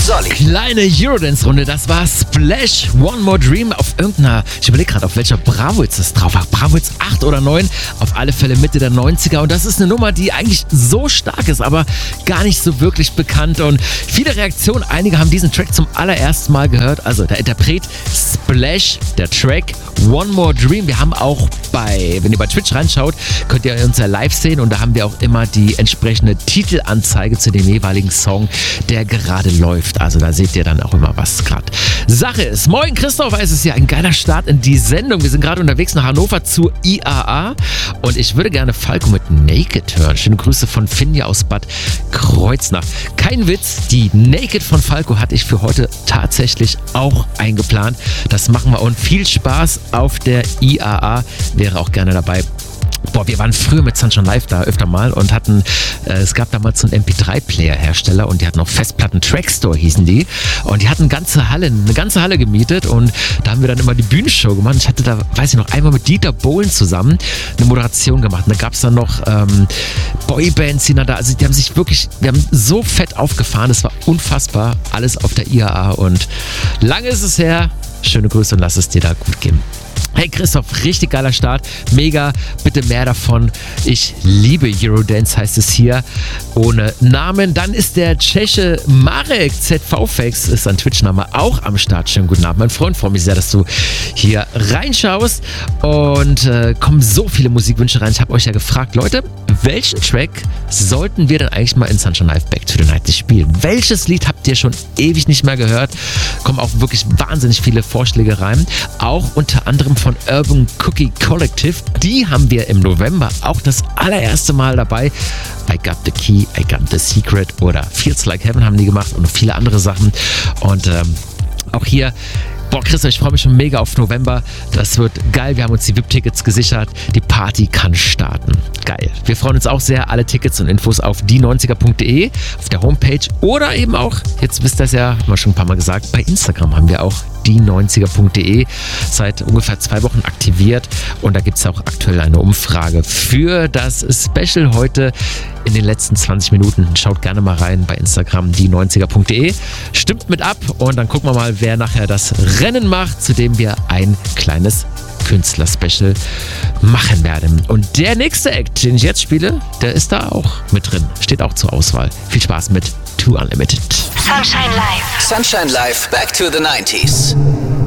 Solly. Kleine Eurodance-Runde, das war Splash, One More Dream auf irgendeiner, ich überlege gerade, auf welcher Bravo-Hits das drauf war. Bravo-Hits 8 oder 9, auf alle Fälle Mitte der 90er. Und das ist eine Nummer, die eigentlich so stark ist, aber gar nicht so wirklich bekannt. Und viele Reaktionen, einige haben diesen Track zum allerersten Mal gehört. Also der Interpret Splash, der Track One More Dream. Wir haben auch wenn ihr bei Twitch reinschaut, könnt ihr uns ja live sehen. Und da haben wir auch immer die entsprechende Titelanzeige zu dem jeweiligen Song, der gerade läuft. Also da seht ihr dann auch immer, was gerade Sache ist. Moin Christoph, es ist hier ein geiler Start in die Sendung. Wir sind gerade unterwegs nach Hannover zur IAA und ich würde gerne Falco mit Naked hören. Schöne Grüße von Finja aus Bad Kreuznach. Kein Witz, die Naked von Falco hatte ich für heute tatsächlich auch eingeplant. Das machen wir und viel Spaß auf der IAA. Wäre auch gerne dabei. Boah, wir waren früher mit Sunshine Live da öfter mal und hatten, es gab damals so einen MP3-Player-Hersteller und die hatten auch Festplatten, Trackstore hießen die und die hatten eine ganze Halle gemietet und da haben wir dann immer die Bühnenshow gemacht. Ich hatte da, weiß ich noch, einmal mit Dieter Bohlen zusammen eine Moderation gemacht und da gab es dann noch Boybands, die da, also die haben sich wirklich, wir haben so fett aufgefahren, das war unfassbar, alles auf der IAA und lange ist es her, schöne Grüße und lass es dir da gut gehen. Hey Christoph, richtig geiler Start, mega, bitte mehr davon. Ich liebe Eurodance, heißt es hier, ohne Namen. Dann ist der Tscheche Marek ZV-Fax, ist ein Twitch-Name, auch am Start. Schönen guten Abend, mein Freund, freue mich sehr, dass du hier reinschaust und kommen so viele Musikwünsche rein. Ich habe euch ja gefragt, Leute, welchen Track sollten wir denn eigentlich mal in Sunshine Live Back to the 90s spielen? Welches Lied habt ihr schon ewig nicht mehr gehört? Kommen auch wirklich wahnsinnig viele Vorschläge rein, auch unter anderem von Urban Cookie Collective. Die haben wir im November auch das allererste Mal dabei. I Got the Key, I Got the Secret oder Feels Like Heaven haben die gemacht und noch viele andere Sachen. Und auch hier, boah, Christoph, ich freue mich schon mega auf November. Das wird geil. Wir haben uns die VIP-Tickets gesichert. Die Party kann starten. Geil. Wir freuen uns auch sehr. Alle Tickets und Infos auf die90er.de, auf der Homepage oder eben auch, jetzt wisst ihr es ja, haben wir schon ein paar Mal gesagt, bei Instagram haben wir auch die90er.de seit ungefähr 2 Wochen aktiviert und da gibt es auch aktuell eine Umfrage für das Special heute in den letzten 20 Minuten. Schaut gerne mal rein bei Instagram, die90er.de. Stimmt mit ab und dann gucken wir mal, wer nachher das Rennen macht, zu dem wir ein kleines Künstler-Special machen werden. Und der nächste Act, den ich jetzt spiele, der ist da auch mit drin. Steht auch zur Auswahl. Viel Spaß mit Too Unlimited. Sunshine Live. Sunshine Live Back to the 90s.